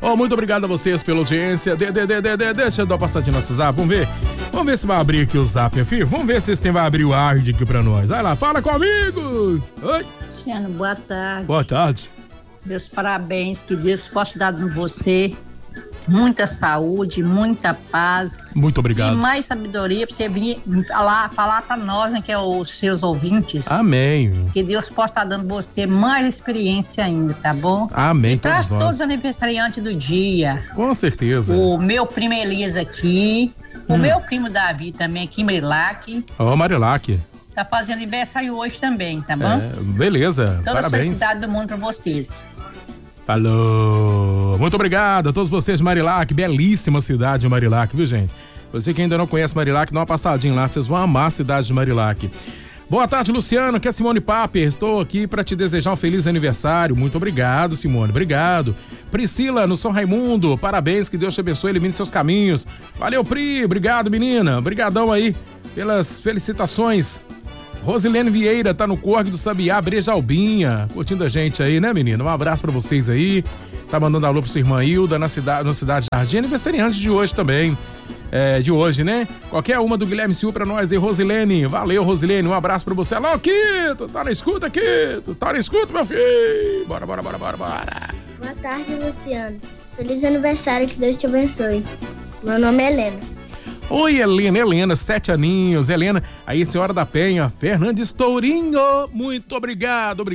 Oh, muito obrigado a vocês pela audiência. Deixa eu dar uma passadinha no WhatsApp, vamos ver se vai abrir aqui o Zap, meu filho. Vamos ver se esse vai abrir o ARD aqui pra nós. Vai lá, fala comigo. Oi. Luciano, boa tarde. Boa tarde. Meus parabéns, que Deus possa dar em você muita saúde, muita paz. Muito obrigado. E mais sabedoria pra você vir falar pra nós, né, que é os seus ouvintes. Amém. Que Deus possa estar dando você mais experiência ainda, tá bom? Amém. Para todos os aniversariantes do dia. Com certeza. O meu primo Elisa aqui, o meu primo Davi também aqui, Marilac. Ó, Marilac. Tá fazendo aniversário hoje também, tá bom? Beleza. Toda parabéns. a felicidade do mundo pra vocês. Falou! Muito obrigado a todos vocês de Marilac, belíssima cidade de Marilac, viu, gente? Você que ainda não conhece Marilac, dá uma passadinha lá, vocês vão amar a cidade de Marilac. Boa tarde, Luciano, que é Simone Paper, estou aqui para te desejar um feliz aniversário. Muito obrigado, Simone, obrigado. Priscila, no São Raimundo, parabéns, que Deus te abençoe, elimine seus caminhos. Valeu, Pri, obrigado, menina, obrigadão aí pelas felicitações. Rosilene Vieira tá no Corgue do Sabiá, Brejalbinha, curtindo a gente aí, né, menina? Um abraço pra vocês aí. Tá mandando alô pra sua irmã Hilda na Cidade Jardim, aniversariante de hoje também. De hoje, né? Qualquer uma do Guilherme Silva pra nós aí, Rosilene. Valeu, Rosilene, um abraço pra você. Alô, Quito, tá na escuta, Quito? Tá na escuta, meu filho? Bora. Boa tarde, Luciano. Feliz aniversário, que Deus te abençoe. Meu nome é Helena. Oi, Helena, 7 aninhos, Helena, aí, senhora da Penha, Fernandes Tourinho, muito obrigado,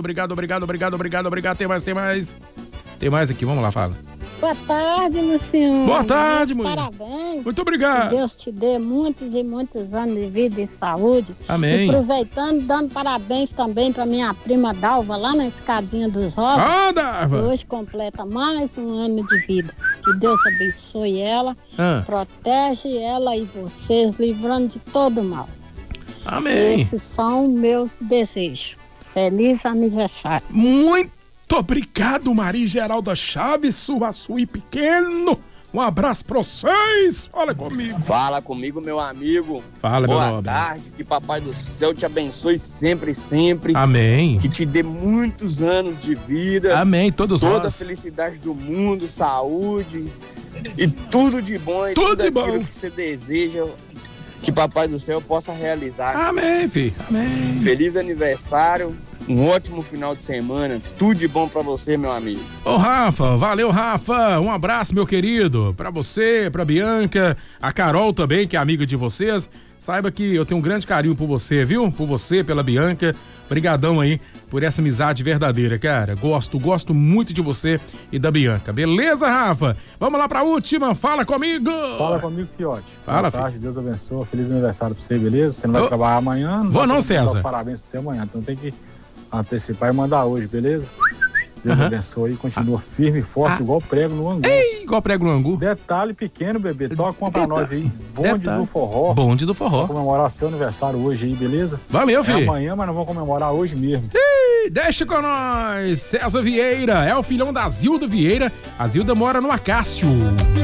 tem mais aqui, vamos lá, fala. Boa tarde, Luciano. Boa tarde, mulher. Parabéns. Muito obrigado. Que Deus te dê muitos e muitos anos de vida e saúde. Amém. E aproveitando, dando parabéns também pra minha prima Dalva, lá na Escadinha dos Rosas. Ah, Dalva. Que hoje completa mais um ano de vida. Que Deus abençoe ela, protege ela e vocês, livrando de todo mal. Amém. Esses são meus desejos. Feliz aniversário. Muito obrigado, Maria Geralda Chaves, Suaçuí Pequeno. Um abraço pra vocês. Fala comigo. Fala comigo, meu amigo. Fala, meu Boa nobre. tarde, que Papai do Céu te abençoe sempre. Amém. Que te dê muitos anos de vida. Amém, todos nós. Toda a felicidade do mundo, saúde e tudo de bom. E tudo de aquilo bom que você deseja, que Papai do Céu possa realizar. Amém, filho. Amém. Feliz aniversário. Um ótimo final de semana, tudo de bom pra você, meu amigo. Ô, Rafa, valeu, Rafa, um abraço, meu querido, pra você, pra Bianca, a Carol também, que é amiga de vocês. Saiba que eu tenho um grande carinho por você, viu? Por você, pela Bianca. Brigadão aí por essa amizade verdadeira, cara. Gosto muito de você e da Bianca. Beleza, Rafa? Vamos lá pra última, fala comigo. Fala comigo, fiote. Fala, boa tarde, Deus abençoe, feliz aniversário pra você, beleza? Você não vai trabalhar amanhã? Vou não, César. Parabéns pra você amanhã, então tem que antecipar e mandar hoje, beleza? Deus abençoe e continua firme e forte, igual prego no angu. Ei, igual prego no angu. Detalhe pequeno, bebê, toca uma pra nós aí. Bonde do forró. Bonde do forró. Vamos comemorar seu aniversário hoje aí, beleza? Valeu, filho. É amanhã, mas não vamos comemorar hoje mesmo. Deixa com nós, César Vieira, é o filhão da Zilda Vieira. A Zilda mora no Acácio.